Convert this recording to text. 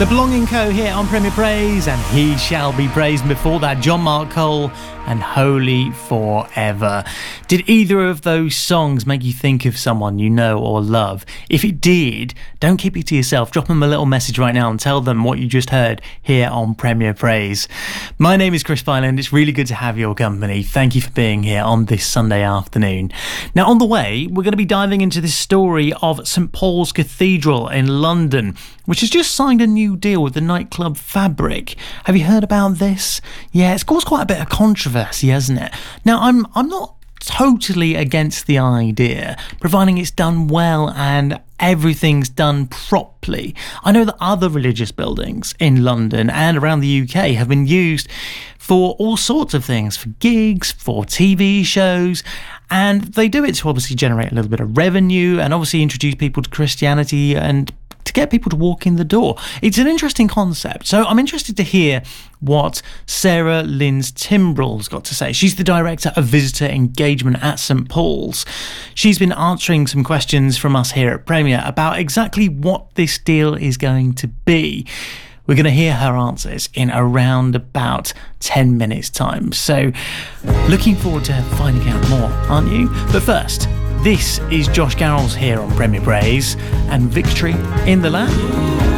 The Belonging Co. here on Premier Praise, and He Shall Be Praised. Before that, John Mark Cole and Holy Forever. Did either of those songs make you think of someone you know or love? If it did, don't keep it to yourself. Drop them a little message right now and tell them what you just heard here on Premier Praise. My name is Chris Byland. It's really good to have your company. Thank you for being here on this Sunday afternoon. Now, on the way, we're going to be diving into this story of St Paul's Cathedral in London, which has just signed a new deal with the nightclub Fabric. Have you heard about this? Yeah, it's caused quite a bit of controversy, hasn't it? Now, I'm not totally against the idea, providing it's done well and everything's done properly. I know that other religious buildings in London and around the UK have been used for all sorts of things, for gigs, for TV shows, and they do it to obviously generate a little bit of revenue and obviously introduce people to Christianity and to get people to walk in the door. It's an interesting concept. So I'm interested to hear what Sarah Linz Timbrell's got to say. She's the Director of Visitor Engagement at St Paul's. She's been answering some questions from us here at Premier about exactly what this deal is going to be. We're going to hear her answers in around about 10 minutes' time. So looking forward to finding out more, aren't you? But first, this is Josh Garrels here on Premier Praise and Victory in the Land.